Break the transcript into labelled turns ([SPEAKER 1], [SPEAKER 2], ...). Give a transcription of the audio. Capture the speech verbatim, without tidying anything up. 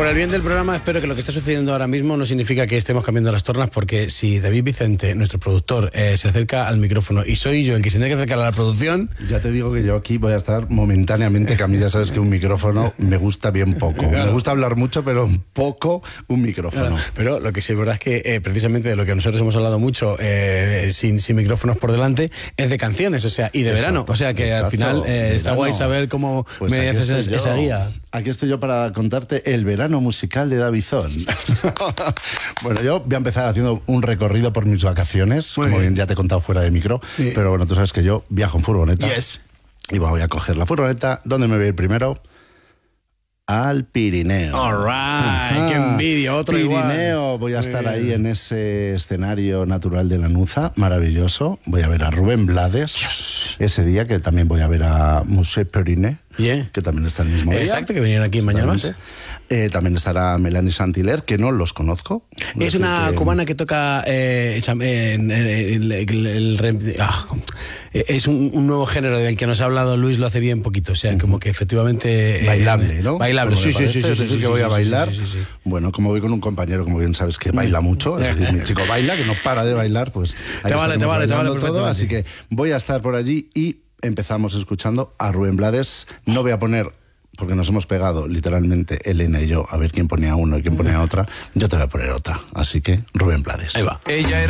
[SPEAKER 1] Por el bien del programa, espero que lo que está sucediendo ahora mismo no significa que estemos cambiando las tornas, porque si David Vicente, nuestro productor, eh, se acerca al micrófono y soy yo el que se tiene que acercar a la producción...
[SPEAKER 2] Ya te digo que yo aquí voy a estar momentáneamente, que a mí ya sabes que un micrófono me gusta bien poco. Claro. Me gusta hablar mucho, pero poco un micrófono.
[SPEAKER 1] Claro. Pero lo que sí es verdad es que eh, precisamente de lo que nosotros hemos hablado mucho, eh, sin, sin micrófonos por delante, es de canciones, o sea, y de exacto, verano. O sea que exacto, al final eh, está guay saber cómo pues me haces esa, esa guía.
[SPEAKER 2] Aquí estoy yo para contarte el verano musical de Davizón. Bueno, yo voy a empezar haciendo un recorrido por mis vacaciones, muy como bien. bien ya te he contado fuera de micro, sí. Pero bueno, tú sabes que yo viajo en furgoneta.
[SPEAKER 1] Yes.
[SPEAKER 2] Y bueno, voy a coger la furgoneta. ¿Dónde me voy a ir primero? Al Pirineo.
[SPEAKER 1] All right, ah, qué envidia, otro
[SPEAKER 2] Pirineo,
[SPEAKER 1] igual.
[SPEAKER 2] Voy a estar ahí en ese escenario natural de Lanuza, maravilloso. Voy a ver a Rubén Blades, yes. Ese día, que también voy a ver a Musée Periné, yeah. Que también está el mismo día.
[SPEAKER 1] Exacto, que vinieron aquí mañana más.
[SPEAKER 2] Eh, también estará Melanie Saint-Hilaire, que no los conozco. No
[SPEAKER 1] es una
[SPEAKER 2] que...
[SPEAKER 1] cubana que toca eh, en, en, en, el, el, el, ah, es un, un nuevo género del que nos ha hablado Luis lo hace bien poquito, o sea, uh-huh. Como que efectivamente...
[SPEAKER 2] Bailable, eh, ¿no?
[SPEAKER 1] Bailable, sí, sí, sí, sí, sí,
[SPEAKER 2] sí, que voy a bailar.
[SPEAKER 1] Sí, sí, sí, sí.
[SPEAKER 2] Bueno, como voy con un compañero, como bien sabes, que baila mucho, es decir, mi chico baila, que no para de bailar, pues...
[SPEAKER 1] Te vale, te vale, te vale
[SPEAKER 2] todo, así que voy a estar por allí y empezamos escuchando a Rubén Blades. No voy a poner... porque nos hemos pegado literalmente Elena y yo a ver quién ponía uno y quién ponía otra. Yo te voy a poner otra, así que Rubén Blades.
[SPEAKER 1] Ahí va.
[SPEAKER 3] Ella era